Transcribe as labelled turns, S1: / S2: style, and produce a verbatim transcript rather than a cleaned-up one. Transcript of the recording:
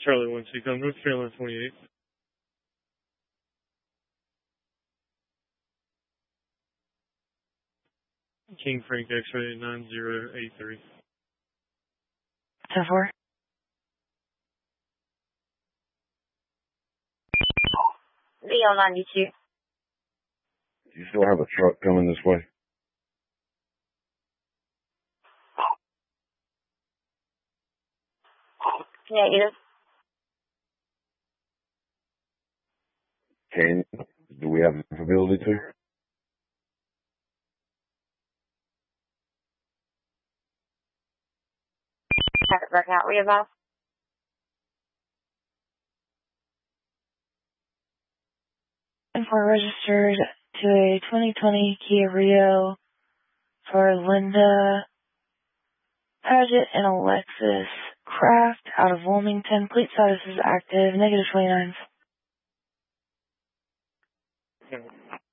S1: Charlie one six on North Carolina twenty-eight. King Frank X-ray nine zero eight three.
S2: ten four. V L ninety-two.
S3: Do you still have a truck coming this way?
S2: Negative.
S3: Can, do we have the ability to?
S2: Have it broken out. Readvise. And for registered to a twenty twenty Kia Rio for Linda Paget and Alexis Kraft out of Wilmington. Plate status is active. Negative twenty-nine.